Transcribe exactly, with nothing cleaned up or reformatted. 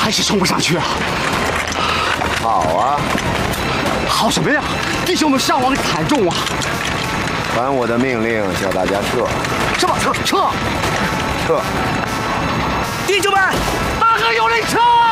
还是冲不上去啊！ 好啊， 好什么呀？弟兄们伤亡惨重啊！ 传我的命令，叫大家撤。 是吧？撤撤撤！ 弟兄们，大河有令撤！